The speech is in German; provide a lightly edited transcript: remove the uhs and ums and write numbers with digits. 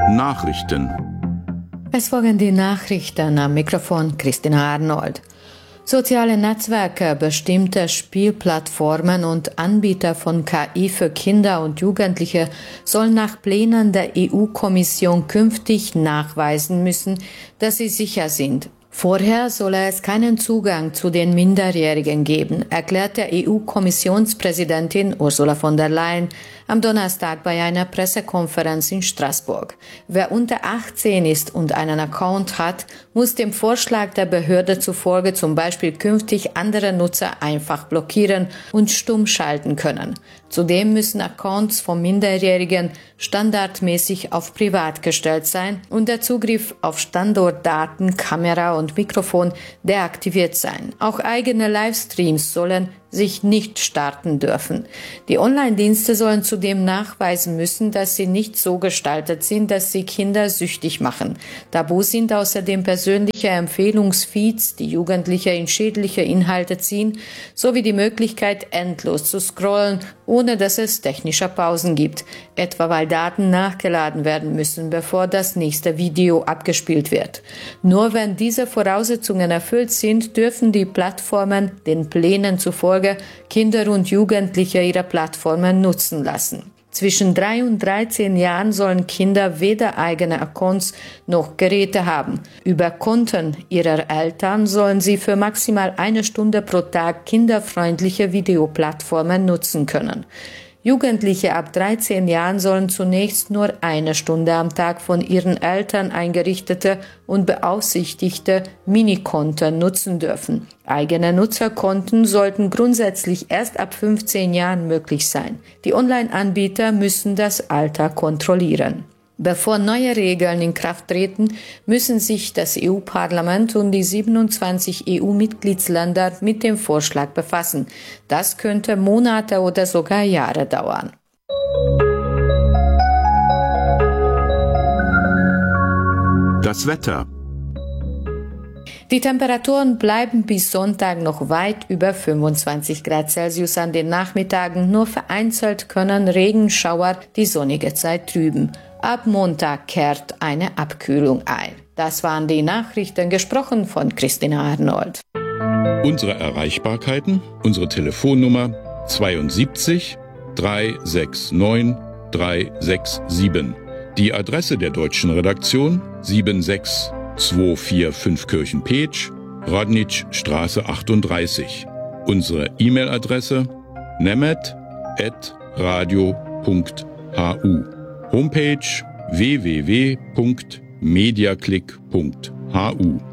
Nachrichten. Es folgen die Nachrichten, am Mikrofon Christina Arnold. Soziale Netzwerke, bestimmte Spielplattformen und Anbieter von KI für Kinder und Jugendliche sollen nach Plänen der EU-Kommission künftig nachweisen müssen, dass sie sicher sind. Vorher solle es keinen Zugang zu den Minderjährigen geben, erklärte EU-Kommissionspräsidentin Ursula von der Leyen am Donnerstag bei einer Pressekonferenz in Straßburg. Wer unter 18 ist und einen Account hat, muss dem Vorschlag der Behörde zufolge zum Beispiel künftig andere Nutzer einfach blockieren und stumm schalten können. Zudem müssen Accounts von Minderjährigen standardmäßig auf privat gestellt sein und der Zugriff auf Standortdaten, Kamera und Mikrofon deaktiviert sein. Auch eigene Livestreams sollen sich nicht starten dürfen. Die Online-Dienste sollen zudem nachweisen müssen, dass sie nicht so gestaltet sind, dass sie Kinder süchtig machen. Tabu sind außerdem persönliche Empfehlungsfeeds, die Jugendliche in schädliche Inhalte ziehen, sowie die Möglichkeit, endlos zu scrollen, ohne dass es technische Pausen gibt, etwa weil Daten nachgeladen werden müssen, bevor das nächste Video abgespielt wird. Nur wenn diese Voraussetzungen erfüllt sind, dürfen die Plattformen den Plänen zufolge Kinder und Jugendliche ihre Plattformen nutzen lassen. Zwischen 3 und 13 Jahren sollen Kinder weder eigene Accounts noch Geräte haben. Über Konten ihrer Eltern sollen sie für maximal 1 Stunde pro Tag kinderfreundliche Videoplattformen nutzen können. Jugendliche ab 13 Jahren sollen zunächst nur 1 Stunde am Tag von ihren Eltern eingerichtete und beaufsichtigte Minikonten nutzen dürfen. Eigene Nutzerkonten sollten grundsätzlich erst ab 15 Jahren möglich sein. Die Online-Anbieter müssen das Alter kontrollieren. Bevor neue Regeln in Kraft treten, müssen sich das EU-Parlament und die 27 EU-Mitgliedsländer mit dem Vorschlag befassen. Das könnte Monate oder sogar Jahre dauern. Das Wetter. Die Temperaturen bleiben bis Sonntag noch weit über 25 Grad Celsius an den Nachmittagen. Nur vereinzelt können Regenschauer die sonnige Zeit trüben. Ab Montag kehrt eine Abkühlung ein. Das waren die Nachrichten, gesprochen von Christina Arnold. Unsere Erreichbarkeiten, unsere Telefonnummer 72 369 367. Die Adresse der deutschen Redaktion 76245 Kirchen-Petsch, Radnitzstraße 38. Unsere E-Mail-Adresse nemet@radio.hu. Homepage www.mediaclick.hu